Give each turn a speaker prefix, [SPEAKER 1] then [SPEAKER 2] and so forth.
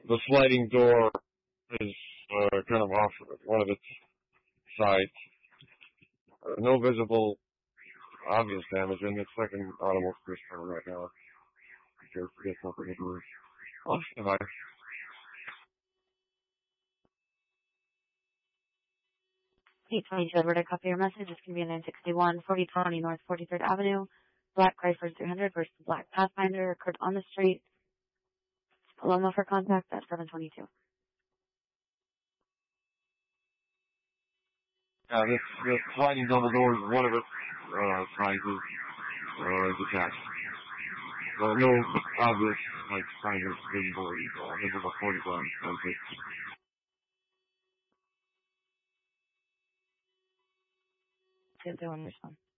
[SPEAKER 1] The sliding door is kind of off one of its sides. No visible obvious damage, and it's like an audible whisper right now. Just get something to do. Oh, hi.
[SPEAKER 2] Hey, 22 Edward, I copy your message. It's going to be 961 4020 North 43rd Avenue. Black Chrysler 300 versus Black Pathfinder occurred on the street. Paloma for contact at 722.
[SPEAKER 1] The sliding double door is one of its sizes is attached. No obvious sign of visible photograph.
[SPEAKER 2] Two, 2, 1, respond.